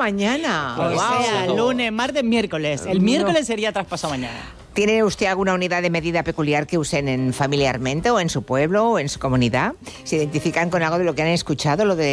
mañana. O sea, lunes, martes, miércoles. El miércoles sería traspasado mañana. ¿Tiene usted alguna unidad de medida peculiar que usen familiarmente o en su pueblo o en su comunidad? ¿Se identifican con algo de lo que han escuchado, lo de